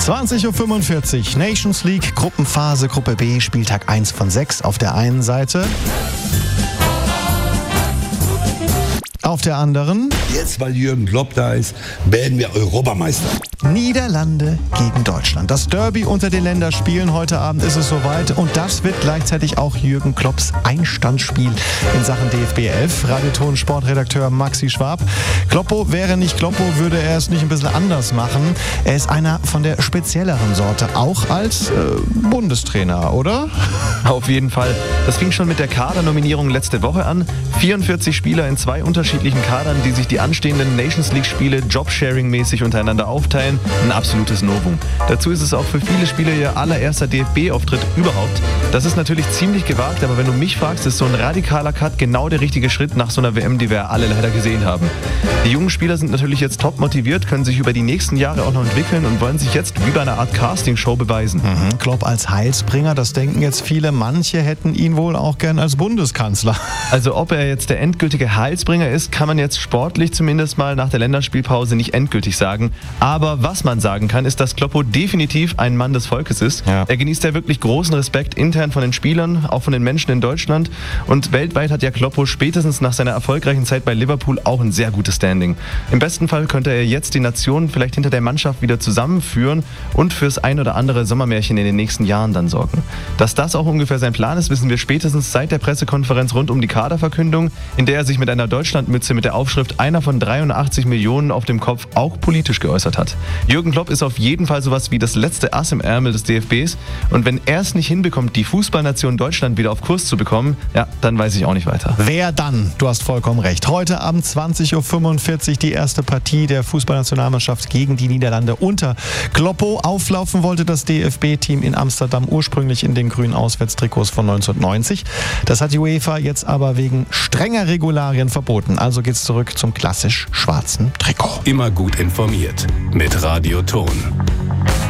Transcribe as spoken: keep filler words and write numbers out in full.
zwanzig Uhr fünfundvierzig, Nations League, Gruppenphase, Gruppe B, Spieltag eins von sechs auf der einen Seite. Auf der anderen... Jetzt, weil Jürgen Klopp da ist, werden wir Europameister. Niederlande gegen Deutschland. Das Derby unter den Länderspielen. Heute Abend ist es soweit. Und das wird gleichzeitig auch Jürgen Klopps Einstandsspiel in Sachen D F B elf. Radioton Sportredakteur Maxi Schwab. Kloppo wäre nicht Kloppo, würde er es nicht ein bisschen anders machen. Er ist einer von der spezielleren Sorte. Auch als äh, Bundestrainer, oder? Auf jeden Fall. Das fing schon mit der Kadernominierung letzte Woche an. vierundvierzig Spieler in zwei unterschiedlichen Kadern, die sich die anstehenden Nations League-Spiele Jobsharing-mäßig untereinander aufteilen. Ein absolutes Novum. Dazu ist es auch für viele Spieler ihr allererster D F B-Auftritt überhaupt. Das ist natürlich ziemlich gewagt, aber wenn du mich fragst, ist so ein radikaler Cut genau der richtige Schritt nach so einer W M, die wir alle leider gesehen haben. Die jungen Spieler sind natürlich jetzt top motiviert, können sich über die nächsten Jahre auch noch entwickeln und wollen sich jetzt wie bei einer Art Castingshow beweisen. Mhm. Klopp als Heilsbringer, das denken jetzt viele. Manche hätten ihn wohl auch gern als Bundeskanzler. Also ob er jetzt der endgültige Heilsbringer ist, kann man jetzt sportlich zumindest mal nach der Länderspielpause nicht endgültig sagen. Aber was man sagen kann, ist, dass Kloppo definitiv ein Mann des Volkes ist. Ja. Er genießt ja wirklich großen Respekt intern von den Spielern, auch von den Menschen in Deutschland. Und weltweit hat ja Kloppo spätestens nach seiner erfolgreichen Zeit bei Liverpool auch ein sehr gutes Standing. Im besten Fall könnte er jetzt die Nation vielleicht hinter der Mannschaft wieder zusammenführen und fürs ein oder andere Sommermärchen in den nächsten Jahren dann sorgen. Dass das auch ungefähr sein Plan ist, wissen wir spätestens seit der Pressekonferenz rund um die Kaderverkündung, in der er sich mit einer Deutschlandmütze mit der Aufschrift einer von dreiundachtzig Millionen auf dem Kopf auch politisch geäußert hat. Jürgen Klopp ist auf jeden Fall sowas wie das letzte Ass im Ärmel des D F Bs und wenn er es nicht hinbekommt, die Fußballnation Deutschland wieder auf Kurs zu bekommen, ja, dann weiß ich auch nicht weiter. Wer dann? Du hast vollkommen recht. Heute Abend zwanzig Uhr fünfundvierzig die erste Partie der Fußballnationalmannschaft gegen die Niederlande unter Kloppo. Auflaufen wollte das D F B-Team in Amsterdam ursprünglich in den grünen Auswärtstrikots von neunzehnhundertneunzig. Das hat die UEFA jetzt aber wegen strenger Regularien verboten. Also geht's zurück zum klassisch schwarzen Trikot. Immer gut informiert mit Radioton.